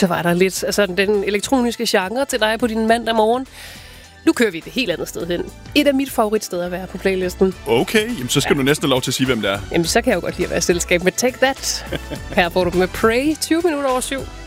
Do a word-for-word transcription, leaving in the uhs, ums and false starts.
Så var der lidt altså, den elektroniske genre til dig på din mandag morgen. Nu kører vi et helt andet sted hen. Et af mit favoritsted at være på playlisten. Okay, jamen, så skal ja. du næsten have lov til at sige, hvem det er. Jamen, så kan jeg jo godt lide at være i selskab med Take That. Her får du med Pray, tyve minutter over syv.